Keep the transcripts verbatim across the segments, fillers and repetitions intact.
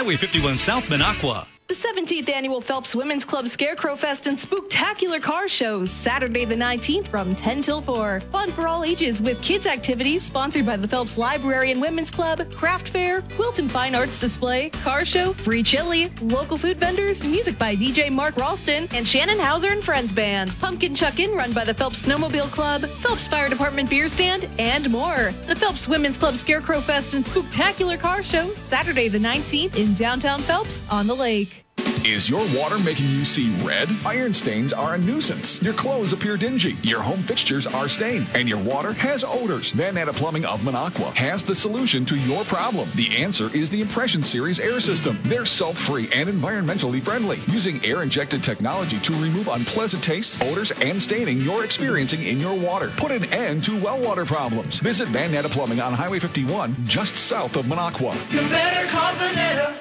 Highway fifty-one South, Minocqua. The seventeenth Annual Phelps Women's Club Scarecrow Fest and Spooktacular Car Shows, Saturday the nineteenth from ten till four. Fun for all ages with kids activities sponsored by the Phelps Library and Women's Club, craft fair, quilt and fine arts display, car show, free chili, local food vendors, music by D J Mark Ralston, and Shannon Hauser and Friends Band. Pumpkin Chuck-In run by the Phelps Snowmobile Club, Phelps Fire Department Beer Stand, and more. The Phelps Women's Club Scarecrow Fest and Spooktacular Car Show, Saturday the nineteenth in downtown Phelps on the lake. Is your water making you see red? Iron stains are a nuisance. Your clothes appear dingy. Your home fixtures are stained. And your water has odors. Van Natta Plumbing of Minocqua has the solution to your problem. The answer is the Impression Series air system. They're sulfur-free and environmentally friendly, using air-injected technology to remove unpleasant tastes, odors, and staining you're experiencing in your water. Put an end to well water problems. Visit Van Natta Plumbing on Highway fifty-one, just south of Minocqua. You better call Van Natta.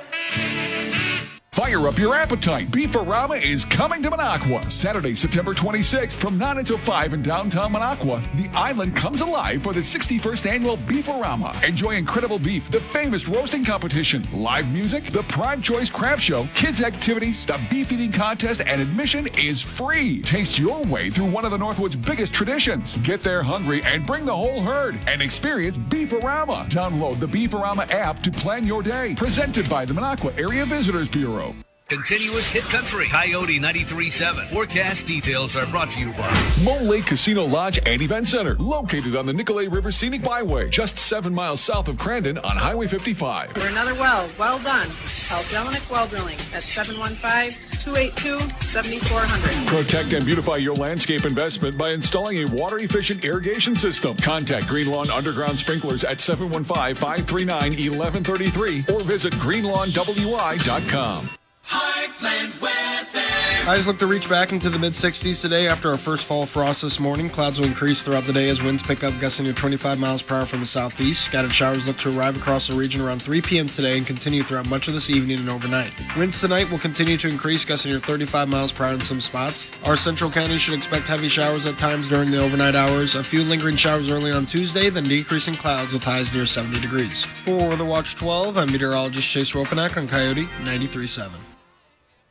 Fire up your appetite. Beef-A-Rama is coming to Minocqua. Saturday, September twenty-sixth from nine until five in downtown Minocqua. The island comes alive for the sixty-first Annual Beef-A-Rama. Enjoy incredible beef, the famous roasting competition, live music, the Prime Choice Craft Show, kids activities, the beef eating contest, and admission is free. Taste your way through one of the Northwood's biggest traditions. Get there hungry and bring the whole herd and experience Beef-A-Rama. Download the Beef-A-Rama app to plan your day. Presented by the Minocqua Area Visitors Bureau. Continuous Hit Country, Coyote ninety-three point seven. Forecast details are brought to you by Mole Lake Casino Lodge and Event Center, located on the Nicolet River Scenic Byway, just seven miles south of Crandon on Highway fifty-five. For another well, well done. Call Jelinek Well Drilling at seven one five, two eight two, seven four zero zero. Protect and beautify your landscape investment by installing a water-efficient irrigation system. Contact Green Lawn Underground Sprinklers at seven one five, five three nine, one one three three or visit green lawn w i dot com. Heartland weather. Highs look to reach back into the mid-sixties today after our first fall frost this morning. Clouds will increase throughout the day as winds pick up, gusting to twenty-five miles per hour from the southeast. Scattered showers look to arrive across the region around three p.m. today and continue throughout much of this evening and overnight. Winds tonight will continue to increase, gusting to thirty-five miles per hour in some spots. Our central counties should expect heavy showers at times during the overnight hours. A few lingering showers early on Tuesday, then decreasing clouds with highs near seventy degrees. For Weather Watch twelve, I'm meteorologist Chase Ropanak on Coyote ninety-three point seven.